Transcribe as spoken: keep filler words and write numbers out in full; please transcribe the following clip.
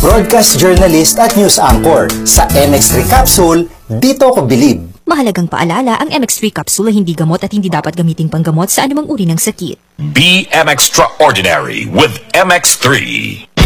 broadcast journalist at news anchor. Sa M X three Capsule, dito ko bilib. Mahalagang paalala, ang M X three Capsule ay hindi gamot at hindi dapat gamiting panggamot sa anumang uri ng sakit. Be M Extraordinary with M X three.